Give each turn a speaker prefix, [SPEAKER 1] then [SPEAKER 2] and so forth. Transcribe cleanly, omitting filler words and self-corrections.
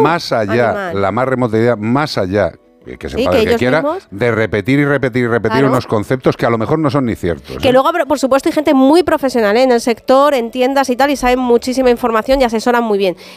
[SPEAKER 1] más allá, la más remota idea, más allá, que se puede que quiera, mismos, de repetir y repetir y repetir unos conceptos que a lo mejor no son ni ciertos.
[SPEAKER 2] Que luego, por supuesto, hay gente muy profesional en el sector, en tiendas y tal, y saben muchísima información y asesoran muy bien.